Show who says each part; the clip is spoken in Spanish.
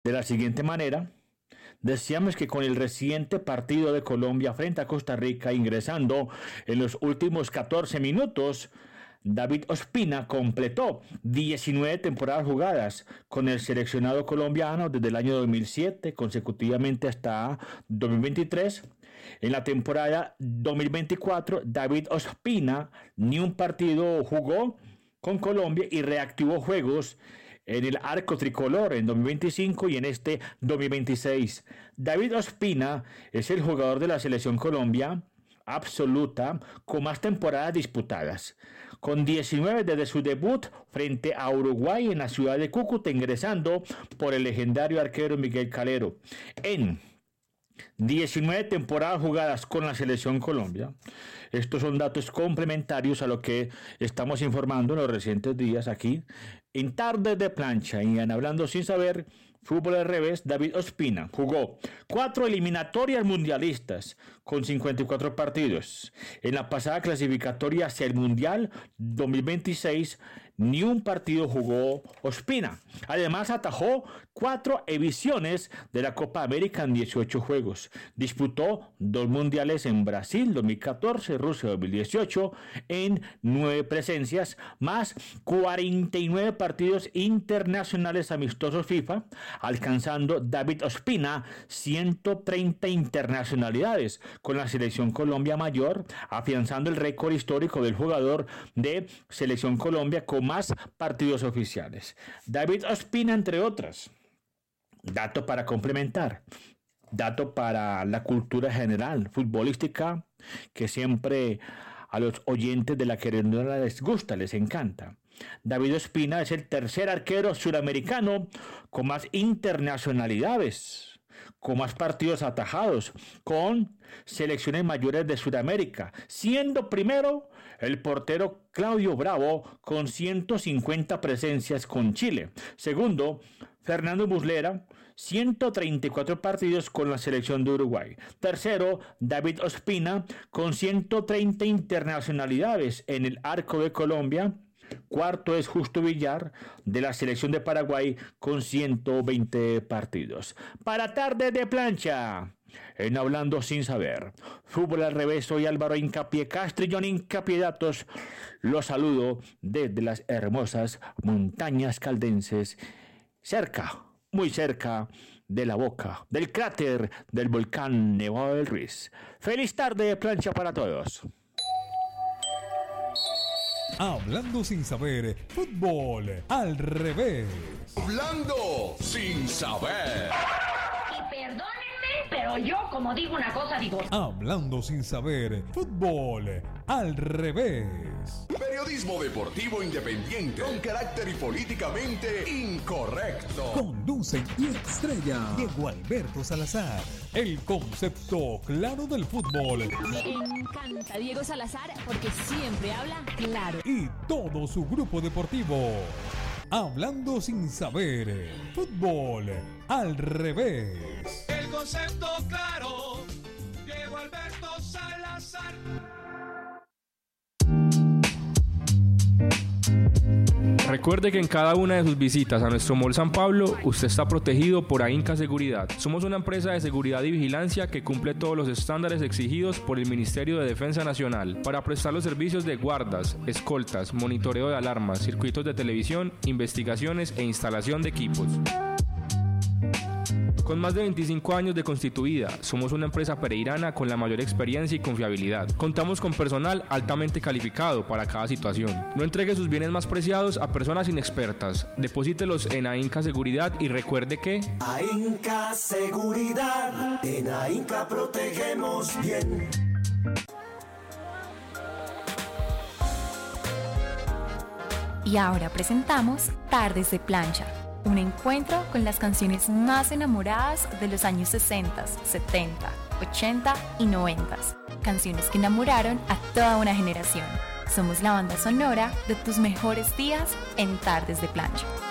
Speaker 1: de la siguiente manera. Decíamos que con el reciente partido de Colombia frente a Costa Rica, ingresando en los últimos 14 minutos, David Ospina completó 19 temporadas jugadas con el seleccionado colombiano desde el año 2007 consecutivamente hasta 2023. En la temporada 2024, David Ospina ni un partido jugó con Colombia y reactivó juegos en el arco tricolor en 2025 y en este 2026. David Ospina es el jugador de la selección Colombia absoluta con más temporadas disputadas, con 19 desde su debut frente a Uruguay en la ciudad de Cúcuta, ingresando por el legendario arquero Miguel Calero. En 19 temporadas jugadas con la selección Colombia. Estos son datos complementarios a lo que estamos informando en los recientes días aquí en Tardes de Plancha y en Hablando Sin Saber, Fútbol al Revés. David Ospina jugó 4 eliminatorias mundialistas con 54 partidos. En la pasada clasificatoria hacia el Mundial 2026, ni un partido jugó Ospina. Además, atajó 4 ediciones de la Copa América en 18 juegos. Disputó 2 mundiales en Brasil 2014, Rusia 2018, en 9 presencias, más 49 partidos internacionales amistosos FIFA, alcanzando David Ospina 130 internacionalidades con la selección Colombia mayor, afianzando el récord histórico del jugador de selección Colombia con más partidos oficiales. David Ospina, entre otras. Dato para complementar. Dato para la cultura general futbolística que siempre a los oyentes de la querendona les gusta, les encanta. David Ospina es el tercer arquero suramericano con más internacionalidades, con más partidos atajados, con selecciones mayores de Sudamérica, siendo primero el portero Claudio Bravo con 150 presencias con Chile. Segundo, Fernando Muslera, 134 partidos con la selección de Uruguay. Tercero, David Ospina con 130 internacionalidades en el arco de Colombia. Cuarto es Justo Villar de la selección de Paraguay con 120 partidos. Para Tarde de Plancha, en Hablando Sin Saber, Fútbol al Revés, soy Álvaro Hincapié Castrillón Hincapié Datos. Los saludo desde las hermosas montañas caldenses, cerca, muy cerca de la boca del cráter del volcán Nevado del Ruiz. Feliz tarde de plancha para todos.
Speaker 2: Hablando Sin Saber, Fútbol al Revés.
Speaker 3: Hablando Sin Saber.
Speaker 4: Y perdónenme, pero yo como digo una cosa, digo...
Speaker 2: Hablando Sin Saber, Fútbol al Revés.
Speaker 3: Periodismo deportivo independiente con carácter y políticamente incorrecto.
Speaker 2: Conducen y estrella Diego Alberto Salazar. El concepto claro del fútbol.
Speaker 5: Me encanta Diego Salazar porque siempre habla claro.
Speaker 2: Y todo su grupo deportivo. Hablando Sin Saber, Fútbol al Revés.
Speaker 6: El concepto claro, Diego Alberto Salazar.
Speaker 7: Recuerde que en cada una de sus visitas a nuestro Mall San Pablo, usted está protegido por AINCA Seguridad. Somos una empresa de seguridad y vigilancia que cumple todos los estándares exigidos por el Ministerio de Defensa Nacional para prestar los servicios de guardas, escoltas, monitoreo de alarmas, circuitos de televisión, investigaciones e instalación de equipos. Con más de 25 años de constituida, somos una empresa pereirana con la mayor experiencia y confiabilidad. Contamos con personal altamente calificado para cada situación. No entregue sus bienes más preciados a personas inexpertas. Deposítelos en AINCA Seguridad y recuerde que...
Speaker 8: AINCA Seguridad, en AINCA protegemos bien.
Speaker 9: Y ahora presentamos Tardes de Plancha. Un encuentro con las canciones más enamoradas de los años 60, 70, 80 y 90. Canciones que enamoraron a toda una generación. Somos la banda sonora de tus mejores días en Tardes de Plancha.